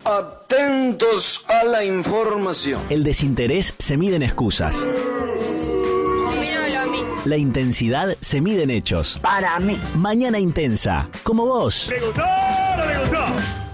Atentos a la información. El desinterés se mide en excusas. Opino lo mismo. La intensidad se mide en hechos. Para mí. Mañana intensa, como vos. ¿Le gustó o no le gustó?